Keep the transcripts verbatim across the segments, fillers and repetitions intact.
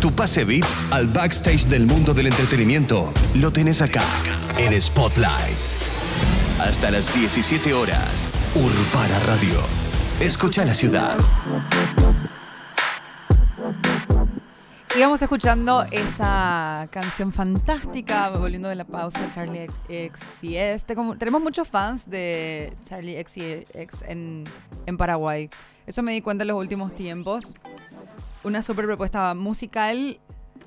Tu pase V I P al backstage del mundo del entretenimiento lo tenés acá, en Spotlight. Hasta las diecisiete horas, Urbana Radio. Escucha la ciudad. Íbamos escuchando esa canción fantástica, volviendo de la pausa, Charlie X C S. Tenemos muchos fans de Charlie X C S en, en Paraguay. Eso me di cuenta en los últimos tiempos. Una super propuesta musical.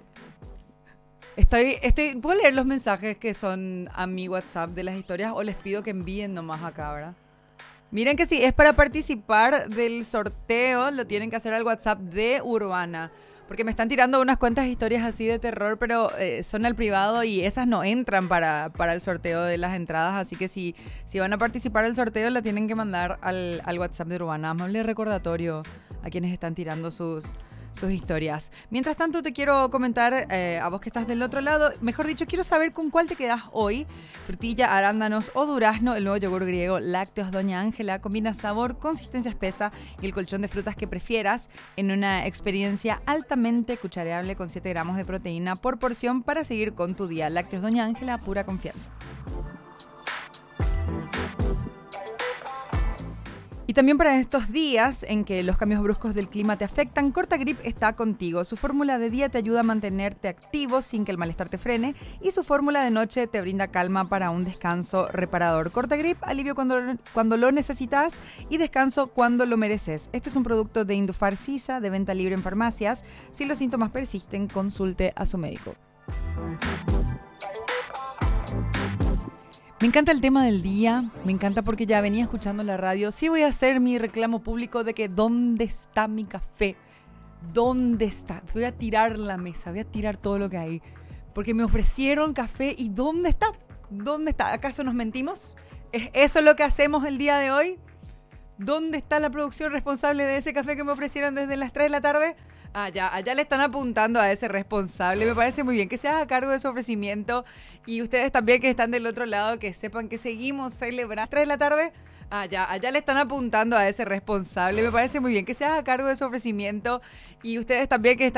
Estoy, estoy, ¿puedo leer los mensajes que son a mi WhatsApp de las historias o les pido que envíen nomás acá, verdad? Miren que si es para participar del sorteo, lo tienen que hacer al WhatsApp de Urbana. Porque me están tirando unas cuantas historias así de terror, pero eh, son al privado y esas no entran para, para el sorteo de las entradas. Así que si, si van a participar del sorteo, la tienen que mandar al, al WhatsApp de Urbana. Amable recordatorio a quienes están tirando sus... sus historias. Mientras tanto, te quiero comentar, eh, a vos que estás del otro lado, mejor dicho, quiero saber con cuál te quedás hoy. Frutilla, arándanos o durazno, el nuevo yogur griego Lácteos Doña Ángela combina sabor, consistencia espesa y el colchón de frutas que prefieras en una experiencia altamente cuchareable con siete gramos de proteína por porción para seguir con tu día. Lácteos Doña Ángela, pura confianza. Y también para estos días en que los cambios bruscos del clima te afectan, Cortagrip está contigo. Su fórmula de día te ayuda a mantenerte activo sin que el malestar te frene y su fórmula de noche te brinda calma para un descanso reparador. Cortagrip, alivio cuando, cuando lo necesitas y descanso cuando lo mereces. Este es un producto de Indufar Sisa, de venta libre en farmacias. Si los síntomas persisten, consulte a su médico. Me encanta el tema del día, me encanta porque ya venía escuchando la radio. Sí voy a hacer mi reclamo público de que ¿dónde está mi café? ¿Dónde está? Voy a tirar la mesa, voy a tirar todo lo que hay. Porque me ofrecieron café y ¿dónde está? ¿Dónde está? ¿Acaso nos mentimos? ¿Es eso lo que hacemos el día de hoy? ¿Dónde está la producción responsable de ese café que me ofrecieron desde las tres de la tarde? Allá, allá le están apuntando a ese responsable. Me parece muy bien que se haga cargo de su ofrecimiento. Y ustedes también que están del otro lado, que sepan que seguimos celebrando. tres de la tarde. Allá, allá le están apuntando a ese responsable. Me parece muy bien que se haga cargo de su ofrecimiento. Y ustedes también que están